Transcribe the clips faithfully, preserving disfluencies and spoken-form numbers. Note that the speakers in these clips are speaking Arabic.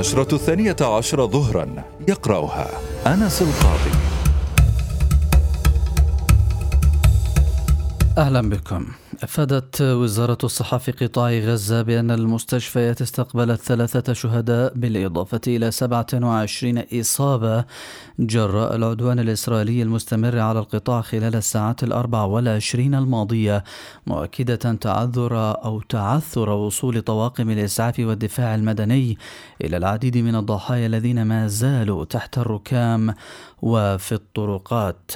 النشرة الثانية عشر ظهرا، يقرأها أنس القاضي. أهلا بكم. أفادت وزارة الصحة في قطاع غزة بأن المستشفيات استقبلت ثلاثة شهداء بالإضافة إلى سبعة وعشرين إصابة جراء العدوان الإسرائيلي المستمر على القطاع خلال الساعات الأربع والعشرين الماضية، مؤكدة تعذر أو تعثر وصول طواقم الإسعاف والدفاع المدني إلى العديد من الضحايا الذين ما زالوا تحت الركام وفي الطرقات.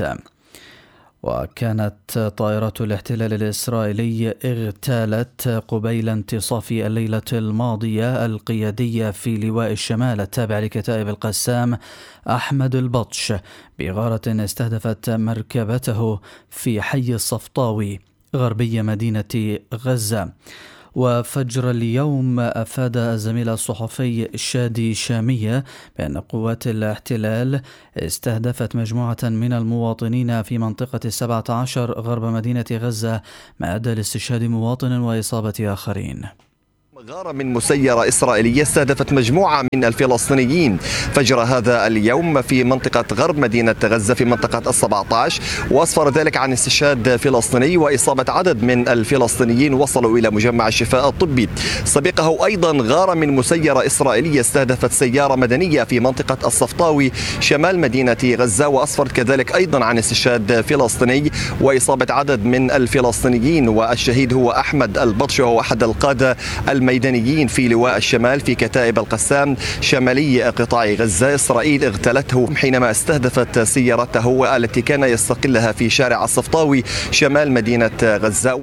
وكانت طائرات الاحتلال الإسرائيلي اغتالت قبيل انتصاف الليلة الماضية القيادية في لواء الشمال التابع لكتائب القسام أحمد البطش بغارة استهدفت مركبته في حي الصفطاوي غربي مدينة غزة. وفجر اليوم أفاد الزميل الصحفي شادي شامية بأن قوات الاحتلال استهدفت مجموعة من المواطنين في منطقة السبعة عشر غرب مدينة غزة، ما أدى لاستشهاد مواطن وإصابة آخرين. غارة من مسيرة إسرائيلية استهدفت مجموعة من الفلسطينيين فجر هذا اليوم في منطقة غرب مدينة غزة في منطقة السبعة عشر، وأسفر ذلك عن استشهاد فلسطيني وإصابة عدد من الفلسطينيين وصلوا إلى مجمع الشفاء الطبي. سبقه أيضا غارة من مسيرة إسرائيلية استهدفت سيارة مدنية في منطقة الصفطاوي شمال مدينة غزة، وأسفرت كذلك أيضا عن استشهاد فلسطيني وإصابة عدد من الفلسطينيين، والشهيد هو أحمد البطش وهو أحد القادة الميدانيين في لواء الشمال في كتائب القسام شمالي قطاع غزة. إسرائيل اغتالته حينما استهدفت سيارته التي كان يستقلها في شارع الصفطاوي شمال مدينة غزة.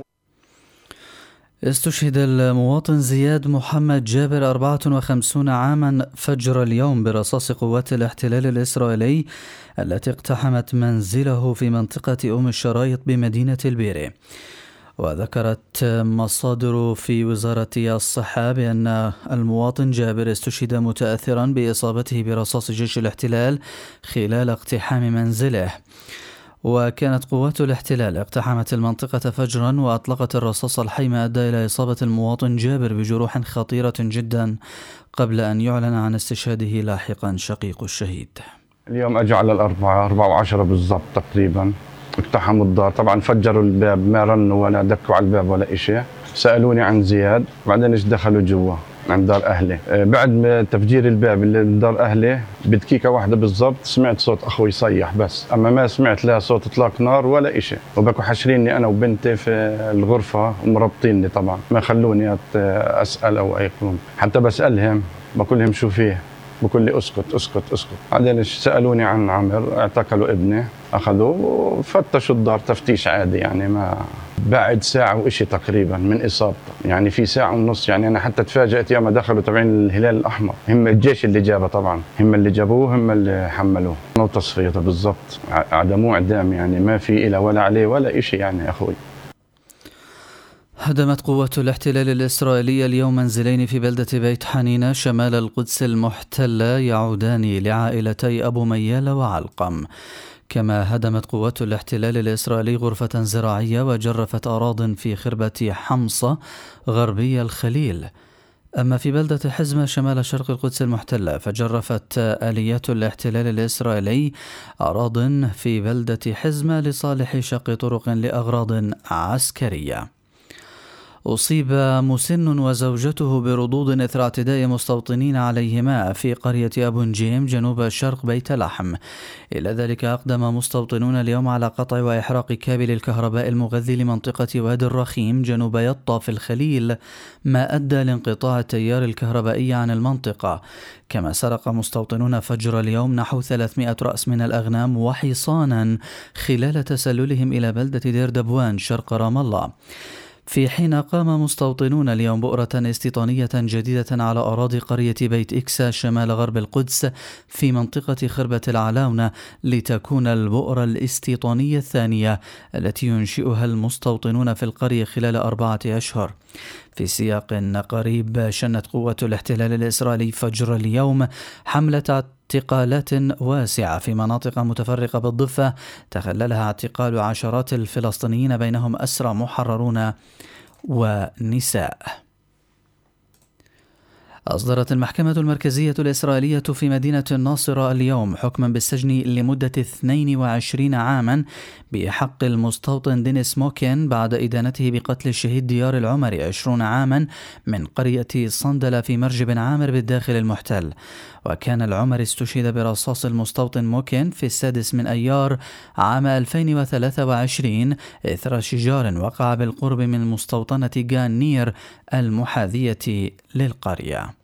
استشهد المواطن زياد محمد جابر أربعة وخمسين عاما فجر اليوم برصاص قوات الاحتلال الإسرائيلي التي اقتحمت منزله في منطقة أم الشرايط بمدينة البيري. وذكرت مصادر في وزارة الصحة بأن المواطن جابر استشهد متأثرا بإصابته برصاص جيش الاحتلال خلال اقتحام منزله. وكانت قوات الاحتلال اقتحمت المنطقة فجرا وأطلقت الرصاص الحي، ما أدى إلى إصابة المواطن جابر بجروح خطيرة جدا قبل أن يعلن عن استشهاده لاحقا شقيق الشهيد. اليوم أجوا على الأربعة أربعة وعشرة بالضبط تقريبا، اقتحموا الدار. طبعا فجروا الباب، ما رنوا ولا دكوا على الباب ولا إشي. سألوني عن زياد، بعدين ايش دخلوا جوا عند دار أهلي. بعد ما تفجير الباب اللي من دار أهلي بدقيقة واحدة بالضبط سمعت صوت أخوي يصيح بس، أما ما سمعت لا صوت إطلاق نار ولا إشي. وبكوا حشريني أنا وبنتي في الغرفة ومربطيني، طبعا ما خلوني أسأل أو أي قلوم. حتى بسألهم بقول لهم شو فيه، بقول لي اسكت اسكت اسكت. بعدين سألوني عن عمر، اعتقلوا ابني، أخذوه وفتشوا الدار تفتيش عادي، يعني ما بعد ساعة وإشي تقريبا من إصابته، يعني في ساعة ونص. يعني أنا حتى تفاجأت يوم دخلوا تبعين الهلال الأحمر، هم الجيش اللي جابه، طبعا هم اللي جابوه هم اللي حملوه. وتصفيته بالضبط، عدموه إعدام، يعني ما في إلا ولا عليه ولا إشي يعني أخوي. هدمت قوات الاحتلال الإسرائيلي اليوم منزلين في بلدة بيت حنينة شمال القدس المحتلة يعودان لعائلتي أبو ميال وعلقم. كما هدمت قوات الاحتلال الإسرائيلي غرفة زراعية وجرفت أراضٍ في خربة حمصة غربي الخليل. أما في بلدة حزمة شمال شرق القدس المحتلة فجرفت آليات الاحتلال الإسرائيلي أراضٍ في بلدة حزمة لصالح شق طرق لأغراض عسكرية. أصيب مسن وزوجته بردود إثر اعتداء مستوطنين عليهما في قرية أبو نجيم جنوب شرق بيت لحم. إلى ذلك أقدم مستوطنون اليوم على قطع وإحراق كابل الكهرباء المغذي لمنطقة وادي الرخيم جنوب يطا في الخليل، ما أدى لانقطاع التيار الكهربائي عن المنطقة. كما سرق مستوطنون فجر اليوم نحو ثلاثمائة رأس من الأغنام وحصانا خلال تسللهم إلى بلدة دير دبوان شرق رام الله، في حين قام مستوطنون اليوم بؤرة استيطانية جديدة على أراضي قرية بيت إكسا شمال غرب القدس في منطقة خربة العلاونة، لتكون البؤرة الاستيطانية الثانية التي ينشئها المستوطنون في القرية خلال أربعة أشهر. في سياق قريب شنت قوة الاحتلال الإسرائيلي فجر اليوم حملة اعتقالات واسعة في مناطق متفرقة بالضفة تخللها اعتقال عشرات الفلسطينيين بينهم أسرى محررون ونساء. أصدرت المحكمة المركزية الإسرائيلية في مدينة الناصرة اليوم حكما بالسجن لمدة اثنين وعشرين عاما بحق المستوطن دينيس موكين بعد إدانته بقتل الشهيد ديار العمري عشرون عاما من قرية صندلة في مرج بن عامر بالداخل المحتل. وكان العمري استشهد برصاص المستوطن موكين في السادس من أيار عام ألفين وثلاثة وعشرين إثر شجار وقع بالقرب من مستوطنة جان نير المحاذية للقرية.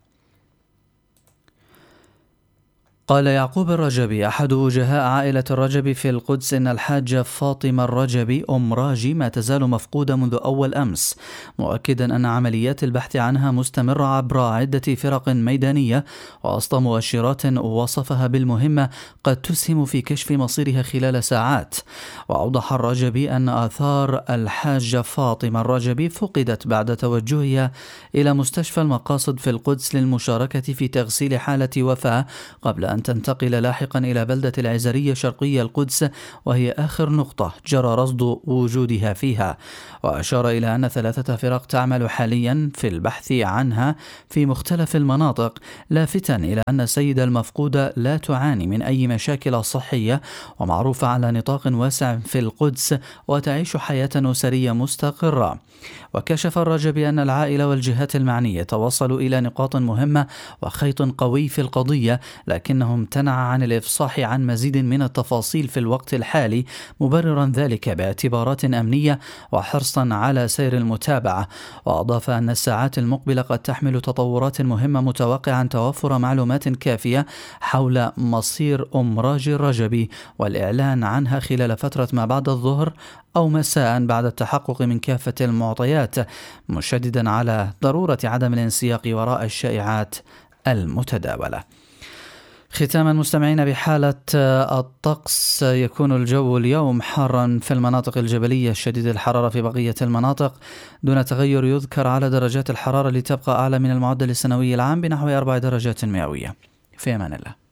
قال يعقوب الرجبي أحد وجهاء عائلة الرجبي في القدس إن الحاجة فاطمة الرجبي أم راجي ما تزال مفقودة منذ أول أمس، مؤكدا أن عمليات البحث عنها مستمرة عبر عدة فرق ميدانية ووسط مؤشرات وصفها بالمهمة قد تسهم في كشف مصيرها خلال ساعات. وأوضح الرجبي أن آثار الحاجة فاطمة الرجبي فقدت بعد توجهها إلى مستشفى المقاصد في القدس للمشاركة في تغسيل حالة وفاة قبل أن تنتقل لاحقا إلى بلدة العزرية شرقي القدس، وهي آخر نقطة جرى رصد وجودها فيها. وأشار إلى أن ثلاثة فرق تعمل حاليا في البحث عنها في مختلف المناطق، لافتا إلى أن السيدة المفقودة لا تعاني من أي مشاكل صحية ومعروفة على نطاق واسع في القدس وتعيش حياة أسرية مستقرة. وكشف الرجبي أن العائلة والجهات المعنية توصلوا إلى نقاط مهمة وخيط قوي في القضية، لكنه امتنع عن الإفصاح عن مزيد من التفاصيل في الوقت الحالي، مبررا ذلك باعتبارات أمنية وحرصا على سير المتابعة. وأضاف أن الساعات المقبلة قد تحمل تطورات مهمة، متوقعا توفر معلومات كافية حول مصير أم راجي الرجبي والإعلان عنها خلال فترة ما بعد الظهر أو مساء بعد التحقق من كافة المعطيات، مشددا على ضرورة عدم الانسياق وراء الشائعات المتداولة. ختاما مستمعين، بحالة الطقس يكون الجو اليوم حارا في المناطق الجبلية شديد الحرارة في بقية المناطق دون تغير يذكر على درجات الحرارة لتبقى أعلى من المعدل السنوي العام بنحو أربع درجات مئوية. في أمان الله.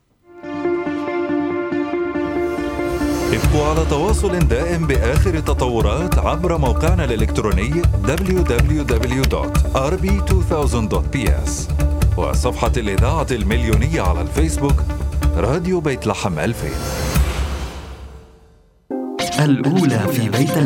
ابقوا على تواصل دائم بآخر التطورات عبر موقعنا الإلكتروني دبليو دبليو دبليو دوت آر بي ألفين دوت بي إس وصفحة الإذاعة المليونية على الفيسبوك راديو بيت لحم ألفين. الأولى في بيت